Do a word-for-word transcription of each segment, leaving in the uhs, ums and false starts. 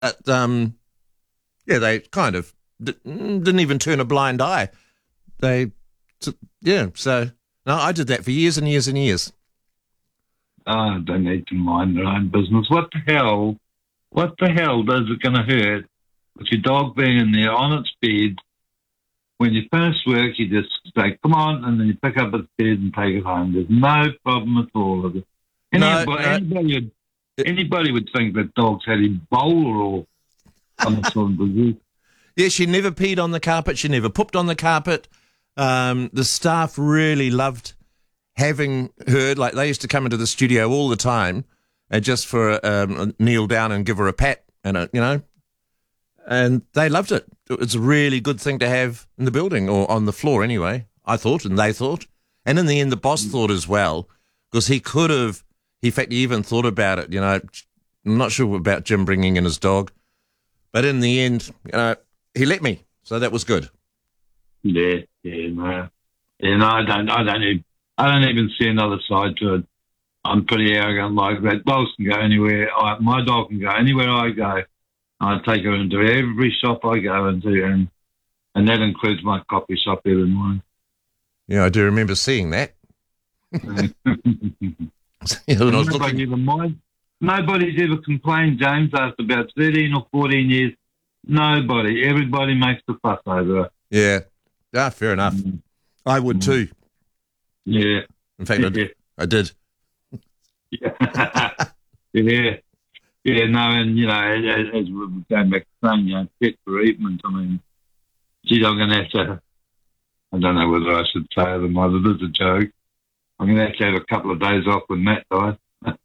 But, um, yeah, they kind of d- didn't even turn a blind eye. They, yeah, so, no, I did that for years and years and years. Oh, they need to mind their own business. What the hell? What the hell does it going to hurt with your dog being in there on its bed? When you finish work, you just say, come on, and then you pick up its bed and take it home. There's no problem at all with it. No, Anybody, no. anybody, would, anybody would think that dogs had Ebola or some sort of disease. Yeah, she never peed on the carpet. She never pooped on the carpet. Um, the staff really loved having her. Like, they used to come into the studio all the time uh, just for um, kneel down and give her a pat, and a, you know, and they loved it. It's a really good thing to have in the building, or on the floor anyway, I thought, and they thought. And in the end, the boss thought as well, because he could have, in fact, he even thought about it, you know. I'm not sure about Jim bringing in his dog, but in the end, you know, he let me, so that was good. Yeah, yeah, no. Yeah, no, I don't, I don't even, I don't even see another side to it. I'm pretty arrogant like that. Dogs can go anywhere. I, my dog can go anywhere I go. I take her into every shop I go into, and and that includes my coffee shop every morning. Yeah, I do remember seeing that. Yeah, I was Nobody looking... ever mind. Nobody's ever complained, James, after about thirteen or fourteen years. Nobody. Everybody makes the fuss over it. Yeah. Ah, fair enough. Mm. I would mm. too. Yeah. In fact, I, yeah. I did. Yeah. yeah. Yeah, no, and, you know, as, as we were going back to saying, you know, pet bereavement, I mean, geez, I'm going to have to, I don't know whether I should say it or not, it is a joke. I'm going to have to have a couple of days off when Matt dies.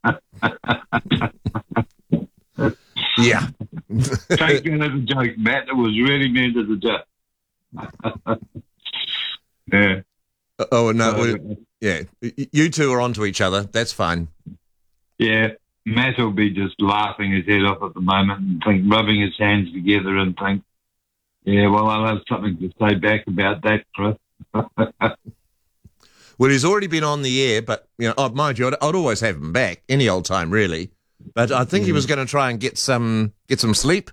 Yeah. Take that as a joke, Matt. It was really meant as a joke. Yeah. Oh, no, so, well, yeah. You two are onto each other. That's fine. Yeah. Matt will be just laughing his head off at the moment and think, rubbing his hands together and think, yeah, well, I'll have something to say back about that, Chris. Well, he's already been on the air, but, you know, oh, mind you, I'd, I'd always have him back any old time, really. But I think he was going to try and get some get some sleep.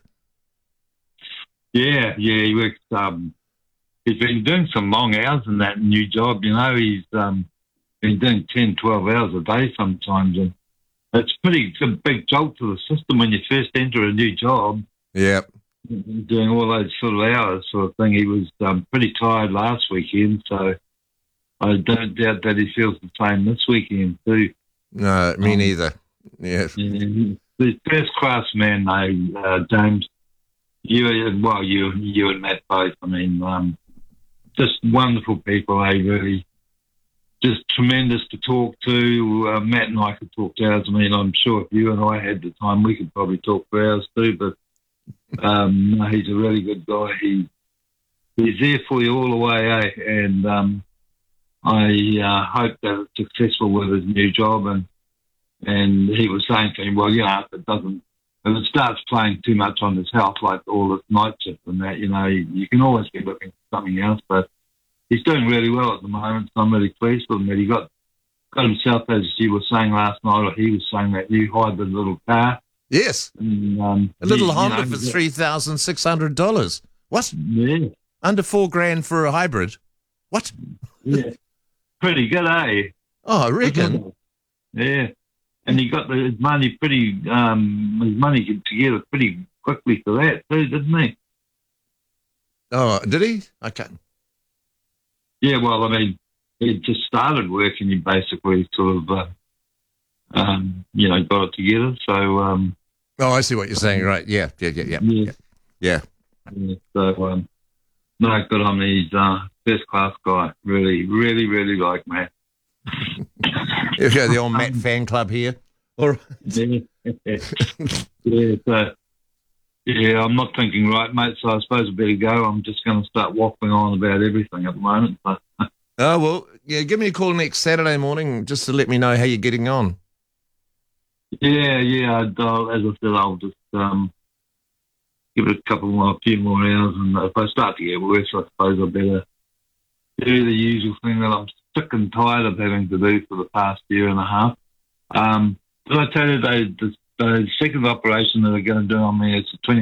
Yeah, yeah, he works. Um, he's been doing some long hours in that new job. You know, he's um, been doing ten, twelve hours a day sometimes, and it's pretty it's a big jolt to the system when you first enter a new job. Yeah. Doing all those sort of hours sort of thing. He was um, pretty tired last weekend, so I don't doubt that he feels the same this weekend too. No, me um, neither. Yeah. yeah. The first class man, though, uh, James. You, well, you, you and Matt both. I mean, um, just wonderful people. They really just tremendous to talk to. Uh, Matt and I could talk to hours. I mean, I'm sure if you and I had the time, we could probably talk for hours too. But um, no, he's a really good guy. He he's there for you all the way, eh? And um, I uh, hope that it's successful with his new job. And and he was saying to me, well, you know, if it doesn't, if it starts playing too much on his health, like all this night shift and that, you know, you, you can always be looking for something else. But he's doing really well at the moment, so I'm really pleased with him. That he got got himself, as you were saying last night, or he was saying, that new hybrid little car. Yes. And, um, a little he, Honda you know, for three thousand six hundred dollars. What? Yeah. Under four grand for a hybrid. What? Yeah. Pretty good, eh? Oh, I reckon. Yeah. And he got the, his money pretty, um, his money together pretty quickly for that too, didn't he? Oh, did he? Okay. Yeah, well, I mean, he just started work and he basically sort of, uh, um, you know, got it together. So, um, oh, I see what you're saying. Right? Yeah, yeah, yeah, yeah, yeah. yeah. yeah. So, um, no, good on him. He's uh, first class guy. Really, really, really like Matt. Yeah, the old Matt fan club here. Or yeah, yeah. So, yeah, I'm not thinking right, mate. So I suppose I better go. I'm just going to start waffling on about everything at the moment. But oh well, yeah. Give me a call next Saturday morning just to let me know how you're getting on. Yeah, yeah. I'd, uh, as I said, I'll just um, give it a couple more, a few more hours, and if I start to get worse, I suppose I better do the usual thing that I'm sick and tired of having to do for the past year and a half. Um, did I tell you they, this the second operation that they're going to do on me is the